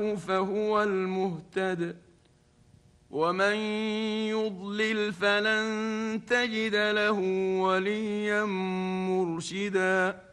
فهو المهتد، ومن يضلل فلن تجد له وليا مرشدا.